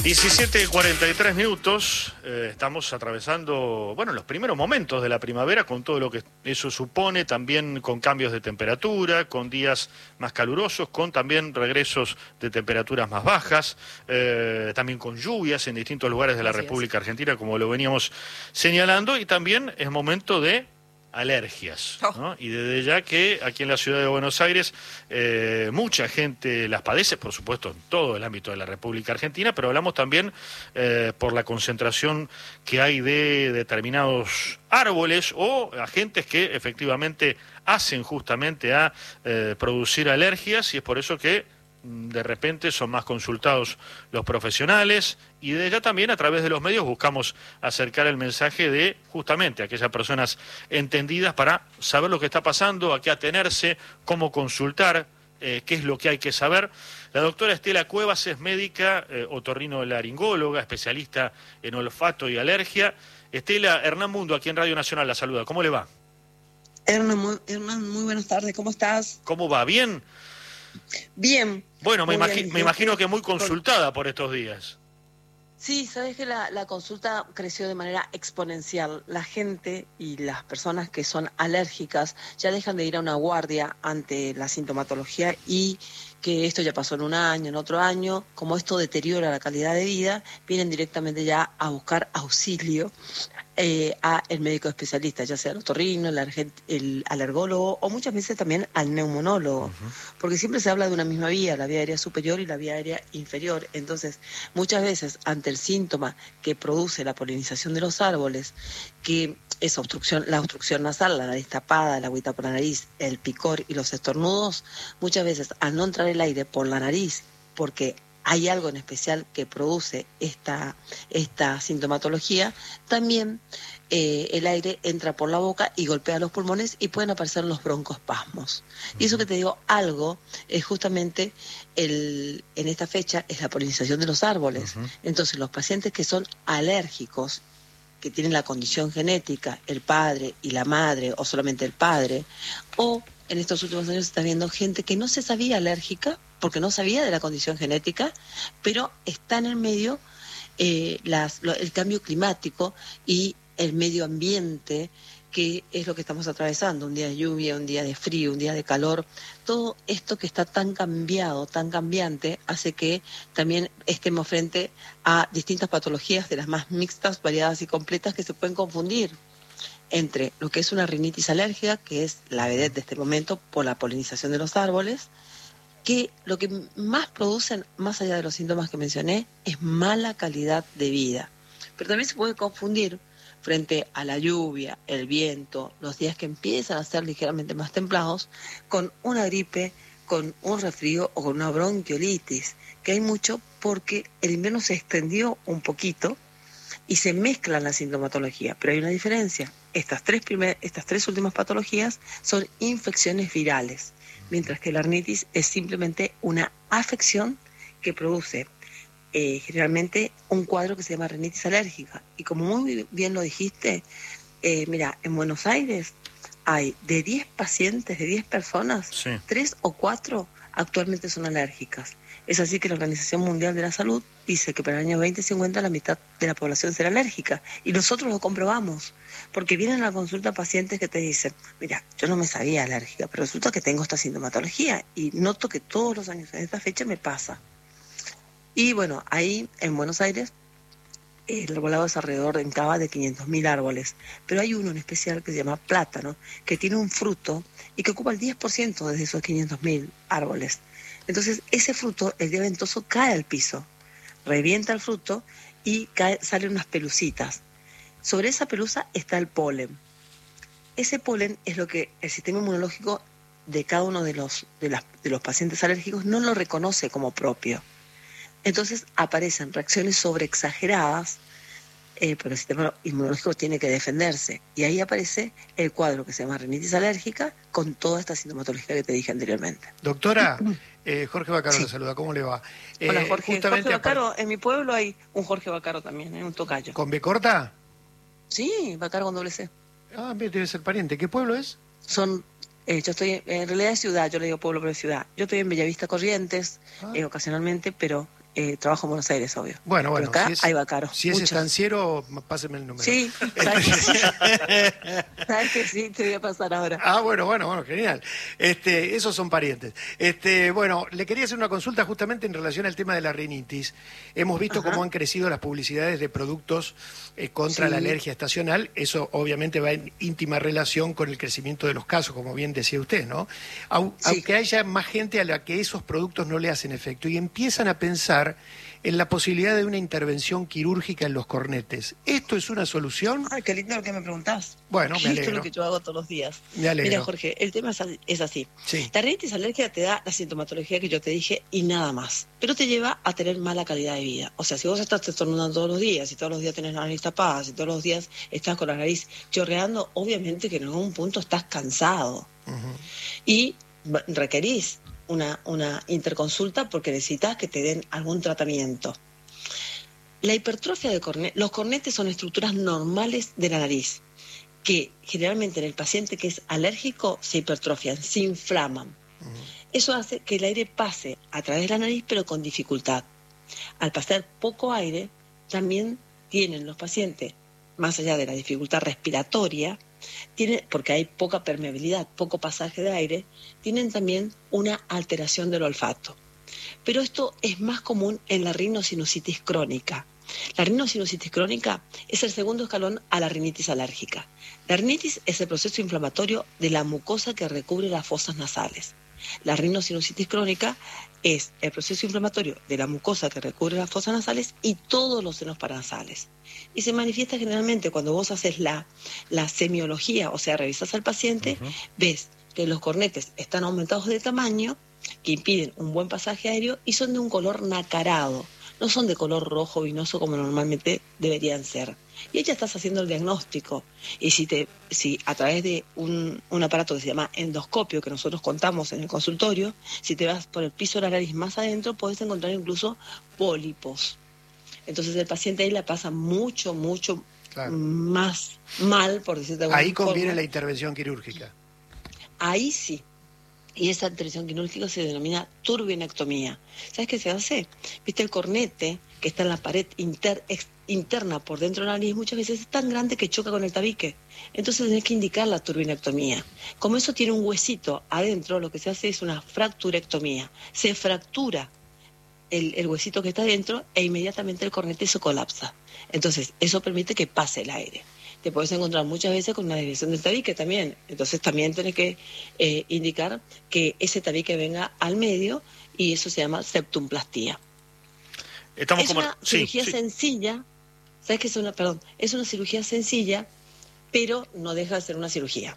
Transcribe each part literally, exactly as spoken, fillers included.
diecisiete cuarenta y tres minutos, eh, estamos atravesando, bueno, los primeros momentos de la primavera con todo lo que eso supone, también con cambios de temperatura, con días más calurosos, con también regresos de temperaturas más bajas, eh, también con lluvias en distintos lugares de la Así República es. Argentina, como lo veníamos señalando, y también es momento de alergias, ¿no? Y desde ya que aquí en la ciudad de Buenos Aires eh, mucha gente las padece, por supuesto en todo el ámbito de la República Argentina, pero hablamos también eh, por la concentración que hay de determinados árboles o agentes que efectivamente hacen justamente a eh, producir alergias, y es por eso que de repente son más consultados los profesionales, y de ella también a través de los medios buscamos acercar el mensaje de justamente aquellas personas entendidas para saber lo que está pasando, a qué atenerse, cómo consultar, eh, qué es lo que hay que saber. La doctora Estela Cuevas es médica, eh, otorrinolaringóloga, especialista en olfato y alergia. Estela, Hernán Mundo, aquí en Radio Nacional, la saluda. ¿Cómo le va? Hernán, muy, Hernán, muy buenas tardes, ¿cómo estás? ¿Cómo va? ¿Bien? Bien. Bueno, me, imagi bien. me imagino que muy consultada por estos días. Sí, sabes que la, la consulta creció de manera exponencial. La gente y las personas que son alérgicas ya dejan de ir a una guardia ante la sintomatología, y que esto ya pasó en un año, en otro año, como esto deteriora la calidad de vida, vienen directamente ya a buscar auxilio eh, a el médico especialista, ya sea el otorrino, el, el alergólogo o muchas veces también al neumonólogo, uh-huh. Porque siempre se habla de una misma vía, la vía aérea superior y la vía aérea inferior. Entonces, muchas veces ante el síntoma que produce la polinización de los árboles, que es obstrucción, la obstrucción nasal, la nariz tapada, la agüita por la nariz, el picor y los estornudos, muchas veces al no entrar el aire por la nariz, porque hay algo en especial que produce esta, esta sintomatología, también eh, el aire entra por la boca y golpea los pulmones y pueden aparecer los broncoespasmos. Y eso que te digo, algo es justamente el, en esta fecha es la polinización de los árboles. Uh-huh. Entonces los pacientes que son alérgicos, que tienen la condición genética, el padre y la madre, o solamente el padre, o en estos últimos años se está viendo gente que no se sabía alérgica, porque no sabía de la condición genética, pero está en el medio eh, las, lo, el cambio climático y el medio ambiente, que es lo que estamos atravesando, un día de lluvia, un día de frío, un día de calor. Todo esto que está tan cambiado, tan cambiante, hace que también estemos frente a distintas patologías de las más mixtas, variadas y completas, que se pueden confundir entre lo que es una rinitis alérgica, que es la vedette de este momento por la polinización de los árboles, que lo que más producen, más allá de los síntomas que mencioné, es mala calidad de vida. Pero también se puede confundir frente a la lluvia, el viento, los días que empiezan a ser ligeramente más templados, con una gripe, con un resfrío o con una bronquiolitis, que hay mucho porque el invierno se extendió un poquito y se mezclan la sintomatología, pero hay una diferencia. Estas tres, primer, estas tres últimas patologías son infecciones virales, mientras que la rinitis es simplemente una afección que produce eh, generalmente un cuadro que se llama rinitis alérgica. Y como muy bien lo dijiste, eh, mira, en Buenos Aires hay de diez pacientes, de diez personas, sí. tres o cuatro actualmente son alérgicas. Es así que la Organización Mundial de la Salud dice que para el año veinte cincuenta la mitad de la población será alérgica. Y nosotros lo comprobamos, porque vienen a la consulta pacientes que te dicen, mira, yo no me sabía alérgica, pero resulta que tengo esta sintomatología y noto que todos los años en esta fecha me pasa. Y bueno, ahí en Buenos Aires el arbolado es alrededor en Cava de quinientos mil árboles, pero hay uno en especial que se llama plátano, que tiene un fruto y que ocupa el diez por ciento de esos quinientos mil árboles. Entonces ese fruto, el día ventoso, cae al piso, revienta el fruto y cae, salen unas pelucitas. Sobre esa pelusa está el polen. Ese polen es lo que el sistema inmunológico de cada uno de los, de las, de los pacientes alérgicos no lo reconoce como propio. Entonces aparecen reacciones sobreexageradas, eh, pero el sistema inmunológico tiene que defenderse. Y ahí aparece el cuadro que se llama rinitis alérgica con toda esta sintomatología que te dije anteriormente. Doctora, eh, Jorge Bacaro sí. Le saluda, ¿cómo le va? Eh, Hola Jorge, Jorge Bacaro, apart... en mi pueblo hay un Jorge Bacaro también, ¿eh? Un tocayo. ¿Con B corta? Sí, Bacaro con doble C. Ah, debe ser pariente. ¿Qué pueblo es? Son... Eh, yo estoy, en realidad es ciudad, yo le digo pueblo, pero es ciudad. Yo estoy en Bellavista Corrientes, ah. eh, ocasionalmente, pero eh, trabajo en Buenos Aires, obvio. Bueno, bueno. Pero acá si es, ahí va caro. Si es Muchos. estanciero, páseme el número. Sí, ¿sabes que sí? ¿Sabes que sí? Te voy a pasar ahora. Ah, bueno, bueno, bueno, genial. Este, esos son parientes. Este, bueno, le quería hacer una consulta justamente en relación al tema de la rinitis. Hemos visto Ajá. cómo han crecido las publicidades de productos eh, contra Sí. la alergia estacional. Eso obviamente va en íntima relación con el crecimiento de los casos, como bien decía usted, ¿no? Au- Sí. Aunque haya más gente a la que esos productos no le hacen efecto y empiezan a pensar en la posibilidad de una intervención quirúrgica en los cornetes. ¿Esto es una solución? Ay, qué lindo lo que me preguntás. Bueno, me Esto es alegro. lo que yo hago todos los días. Me alegro. Mira, Jorge, el tema es así. Es así. Sí. La rinitis alérgica te da la sintomatología que yo te dije y nada más. Pero te lleva a tener mala calidad de vida. O sea, si vos estás estornudando todos los días, y todos los días tenés la nariz tapada, si todos los días estás con la nariz chorreando, obviamente que en algún punto estás cansado. Ujú. Y b- requerís una, una interconsulta porque necesitas que te den algún tratamiento. La hipertrofia de cornetes, los cornetes son estructuras normales de la nariz, que generalmente en el paciente que es alérgico se hipertrofian, se inflaman. Eso hace que el aire pase a través de la nariz, pero con dificultad. Al pasar poco aire, también tienen los pacientes, más allá de la dificultad respiratoria, tienen, porque hay poca permeabilidad, poco pasaje de aire, tienen también una alteración del olfato. Pero esto es más común en la rinosinusitis crónica. La rinosinusitis crónica es el segundo escalón a la rinitis alérgica. La rinitis es el proceso inflamatorio de la mucosa que recubre las fosas nasales. La rinosinusitis crónica es el proceso inflamatorio de la mucosa que recubre las fosas nasales y todos los senos paranasales. Y se manifiesta generalmente cuando vos haces la, la semiología, o sea, revisas al paciente, uh-huh. ves que los cornetes están aumentados de tamaño, que impiden un buen pasaje aéreo y son de un color nacarado. No son de color rojo vinoso como normalmente deberían ser. Y ahí ya estás haciendo el diagnóstico. Y si te, si a través de un, un aparato que se llama endoscopio, que nosotros contamos en el consultorio, si te vas por el piso de la nariz más adentro, puedes encontrar incluso pólipos. Entonces el paciente ahí la pasa mucho, mucho claro. más mal, por decirlo de alguna Ahí conviene forma. La intervención quirúrgica. Ahí sí. Y esa intervención quirúrgica se denomina turbinectomía. ¿Sabes qué se hace? Viste, el cornete que está en la pared inter, ex, interna por dentro de la nariz muchas veces es tan grande que choca con el tabique. Entonces tenés que indicar la turbinectomía. Como eso tiene un huesito adentro, lo que se hace es una fracturectomía. Se fractura el, el huesito que está adentro e inmediatamente el cornete se colapsa. Entonces eso permite que pase el aire. Te puedes encontrar muchas veces con una desviación del tabique también. Entonces también tenés que eh, indicar que ese tabique venga al medio y eso se llama septumplastía. Estamos es como... una sí, cirugía sí. sencilla, ¿sabes qué es una? Perdón, es una cirugía sencilla, pero no deja de ser una cirugía.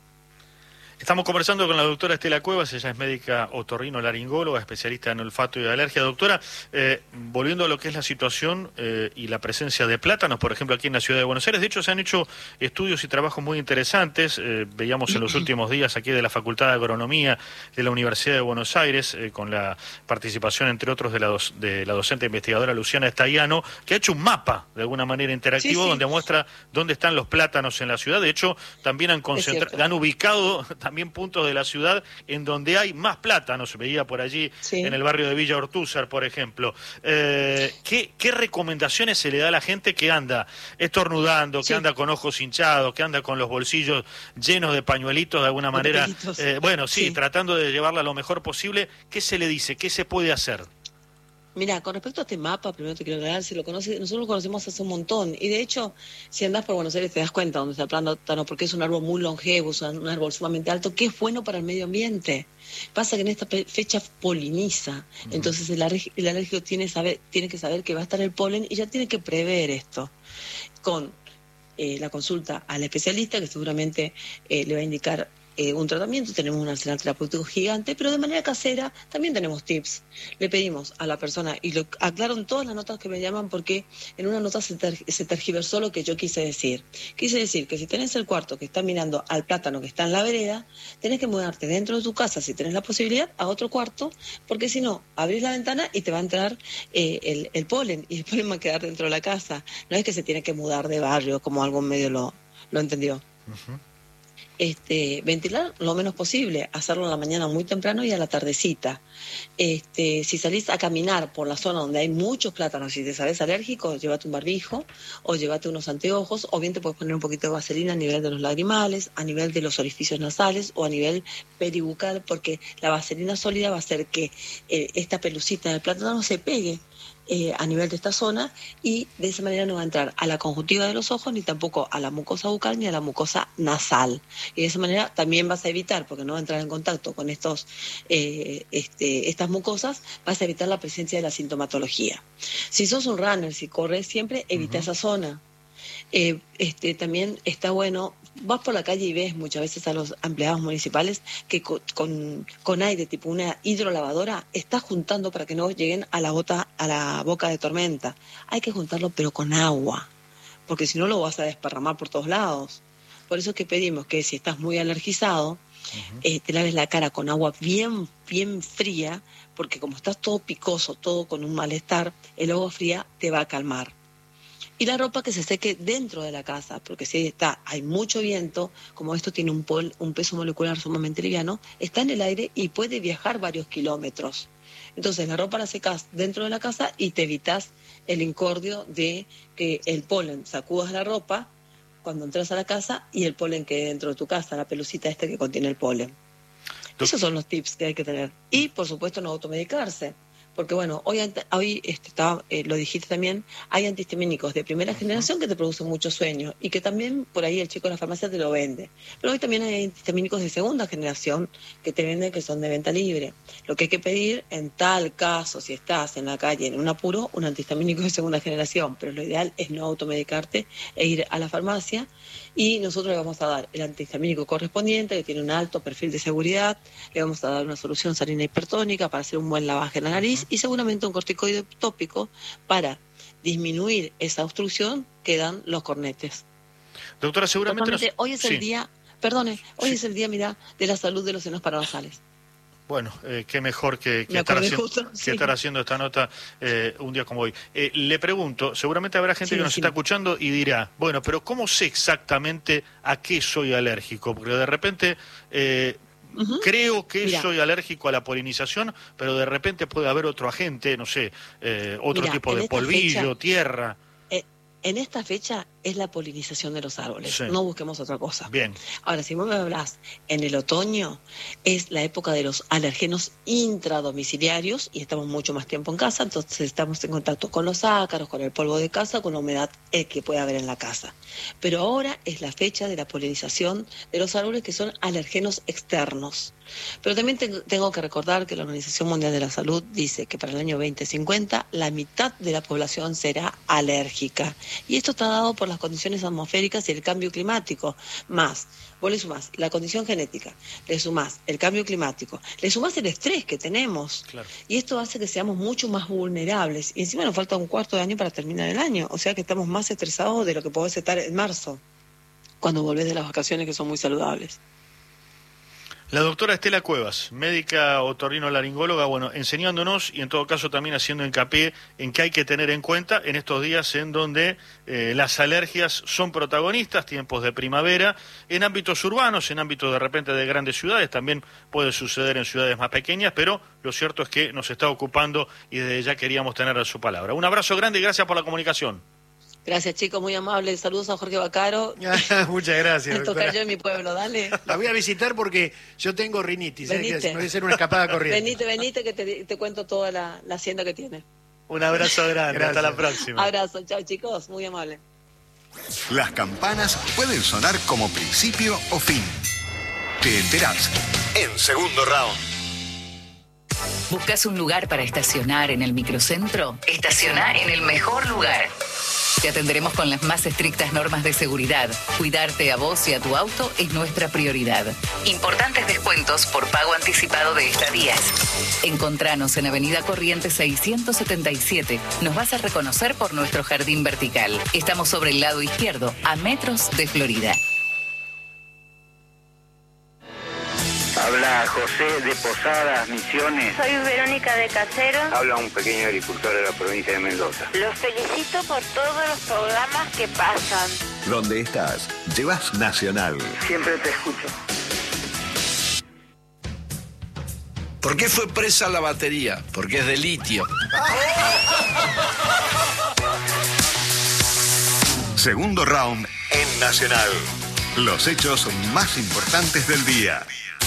Estamos conversando con la doctora Estela Cuevas, ella es médica otorrino-laringóloga, especialista en olfato y alergia. Doctora, eh, volviendo a lo que es la situación eh, y la presencia de plátanos, por ejemplo, aquí en la ciudad de Buenos Aires, de hecho se han hecho estudios y trabajos muy interesantes, eh, veíamos en los últimos días aquí de la Facultad de Agronomía de la Universidad de Buenos Aires, eh, con la participación, entre otros, de la, do de la docente investigadora Luciana Estaiano, que ha hecho un mapa, de alguna manera interactivo, sí, sí. donde muestra dónde están los plátanos en la ciudad. De hecho, también han, concentrado, han ubicado... también puntos de la ciudad en donde hay más plátanos, veía por allí sí. en el barrio de Villa Ortúzar, por ejemplo. Eh, ¿qué, ¿Qué recomendaciones se le da a la gente que anda estornudando, sí. que anda con ojos hinchados, que anda con los bolsillos llenos de pañuelitos de alguna manera? Eh, bueno, sí, sí, tratando de llevarla lo mejor posible. ¿Qué se le dice? ¿Qué se puede hacer? Mira, con respecto a este mapa, primero te quiero aclarar, si lo conoces, nosotros lo conocemos hace un montón, y de hecho, si andás por Buenos Aires te das cuenta dónde está el plátano, porque es un árbol muy longevo, es un árbol sumamente alto, que es bueno para el medio ambiente. Pasa que en esta fecha poliniza, uh-huh. entonces el, el alérgico tiene, saber, tiene que saber que va a estar el polen y ya tiene que prever esto. Con eh, la consulta al especialista, que seguramente eh, le va a indicar Eh, un tratamiento, tenemos un arsenal terapéutico gigante, pero de manera casera también tenemos tips. Le pedimos a la persona, y lo aclaro en todas las notas que me llaman porque en una nota se, ter, se tergiversó lo que yo quise decir. Quise decir que si tenés el cuarto que está mirando al plátano que está en la vereda, tenés que mudarte dentro de tu casa, si tenés la posibilidad, a otro cuarto, porque si no, abrís la ventana y te va a entrar eh, el, el polen, y el polen va a quedar dentro de la casa. No es que se tiene que mudar de barrio, como algún medio lo, lo entendió. Uh-huh. Este, ventilar lo menos posible, hacerlo en la mañana muy temprano y a la tardecita. Este, si salís a caminar por la zona donde hay muchos plátanos y te sabes alérgico, llévate un barbijo o llévate unos anteojos, o bien te puedes poner un poquito de vaselina a nivel de los lagrimales, a nivel de los orificios nasales o a nivel peribucal, porque la vaselina sólida va a hacer que eh, esta pelucita del plátano se pegue Eh, a nivel de esta zona, y de esa manera no va a entrar a la conjuntiva de los ojos, ni tampoco a la mucosa bucal, ni a la mucosa nasal. Y de esa manera también vas a evitar, porque no va a entrar en contacto con estos, eh, este, estas mucosas, vas a evitar la presencia de la sintomatología. Si sos un runner, si corres siempre, evita uh-huh. esa zona. Eh, este, también está bueno, vas por la calle y ves muchas veces a los empleados municipales que con, con, con aire tipo una hidrolavadora está juntando para que no lleguen a la, bota, a la boca de tormenta. Hay que juntarlo pero con agua, porque si no lo vas a desparramar por todos lados. Por eso es que pedimos que si estás muy alergizado, uh-huh. eh, te laves la cara con agua bien, bien fría, porque como estás todo picoso, todo con un malestar, el agua fría te va a calmar. Y la ropa que se seque dentro de la casa, porque si está, hay mucho viento, como esto tiene un, pol, un peso molecular sumamente liviano, está en el aire y puede viajar varios kilómetros. Entonces la ropa la secas dentro de la casa y te evitas el incordio de que el polen sacudas la ropa cuando entras a la casa y el polen quede dentro de tu casa, la pelucita esta que contiene el polen. Esos son los tips que hay que tener. Y por supuesto no automedicarse. Porque bueno, hoy, hoy este, estaba, eh, lo dijiste también, hay antihistamínicos de primera generación que te producen mucho sueño y que también por ahí el chico de la farmacia te lo vende. Pero hoy también hay antihistamínicos de segunda generación que te venden, que son de venta libre. Lo que hay que pedir en tal caso, si estás en la calle en un apuro, un antihistamínico de segunda generación. Pero lo ideal es no automedicarte e ir a la farmacia, y nosotros le vamos a dar el antihistamínico correspondiente, que tiene un alto perfil de seguridad, le vamos a dar una solución salina hipertónica para hacer un buen lavaje en la nariz y seguramente un corticoide tópico para disminuir esa obstrucción que dan los cornetes. Doctora, seguramente... Nos... Hoy es el sí. día, perdone, hoy sí. es el día, mira, de la salud de los senos paranasales. Bueno, eh, qué mejor que, que, estar haciendo, justo, sí. que estar haciendo esta nota eh, un día como hoy. Eh, le pregunto, seguramente habrá gente sí, que nos sí. está escuchando y dirá, bueno, pero ¿cómo sé exactamente a qué soy alérgico? Porque de repente eh, uh-huh. creo que Mira. soy alérgico a la polinización, pero de repente puede haber otro agente, no sé, eh, otro Mira, tipo de polvillo, fecha, tierra. Eh, en esta fecha es la polinización de los árboles, sí. no busquemos otra cosa. Bien. Ahora, si vos me hablas en el otoño, es la época de los alergenos intradomiciliarios y estamos mucho más tiempo en casa, entonces estamos en contacto con los ácaros, con el polvo de casa, con la humedad eh, que puede haber en la casa. Pero ahora es la fecha de la polinización de los árboles, que son alergenos externos. Pero también te, tengo que recordar que la Organización Mundial de la Salud dice que para el año veinte cincuenta la mitad de la población será alérgica. Y esto está dado por las condiciones atmosféricas y el cambio climático, más, vos le sumás la condición genética, le sumás el cambio climático, le sumás el estrés que tenemos, claro. y esto hace que seamos mucho más vulnerables, y encima nos falta un cuarto de año para terminar el año, o sea que estamos más estresados de lo que podés estar en marzo, cuando volvés de las vacaciones, que son muy saludables. La doctora Estela Cuevas, médica otorrinolaringóloga, bueno, enseñándonos y en todo caso también haciendo hincapié en que hay que tener en cuenta en estos días en donde eh, las alergias son protagonistas, tiempos de primavera, en ámbitos urbanos, en ámbitos de repente de grandes ciudades, también puede suceder en ciudades más pequeñas, pero lo cierto es que nos está ocupando y desde ya queríamos tener su palabra. Un abrazo grande y gracias por la comunicación. Gracias, chicos, muy amables. Saludos a Jorge Bacaro. Muchas gracias. Esto cayó en mi pueblo, dale. La voy a visitar porque yo tengo rinitis, ¿eh? Que puede ser una escapada corriente. Venite, venite, que te, te cuento toda la, la hacienda que tiene. Un abrazo grande, gracias. Hasta la próxima. Abrazo, chao, chicos, muy amable. Las campanas pueden sonar como principio o fin. Te enterás en Segundo Round. ¿Buscas un lugar para estacionar en el microcentro? Estaciona en el mejor lugar. Te atenderemos con las más estrictas normas de seguridad. Cuidarte a vos y a tu auto es nuestra prioridad. Importantes descuentos por pago anticipado de estadías. Encontranos en Avenida Corrientes seiscientos setenta y siete. Nos vas a reconocer por nuestro jardín vertical. Estamos sobre el lado izquierdo, a metros de Florida. Habla Habla José de Posadas, Misiones. Soy Verónica de Casero. Habla un pequeño agricultor de la provincia de Mendoza. Los felicito por todos los programas que pasan. Donde estás, llevas Nacional. Siempre te escucho. ¿Por qué fue presa la batería? Porque es de litio. Segundo round en Nacional. Los hechos más importantes del día.